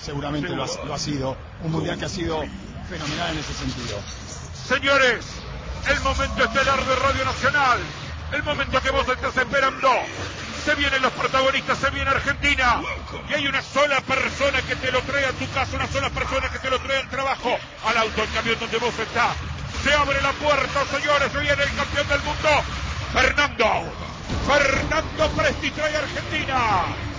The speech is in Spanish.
seguramente lo ha sido. Un mundial que ha sido fenomenal en ese sentido. Señores, el momento estelar de Radio Nacional, el momento que vos estás esperando. Se vienen los protagonistas, se viene Argentina. Y hay una sola persona que te lo trae a tu casa, una sola persona que te lo trae al trabajo, al auto, al camión donde vos estás. Se abre la puerta, señores, se viene el campeón del mundo, Fernando Presti trae a Argentina.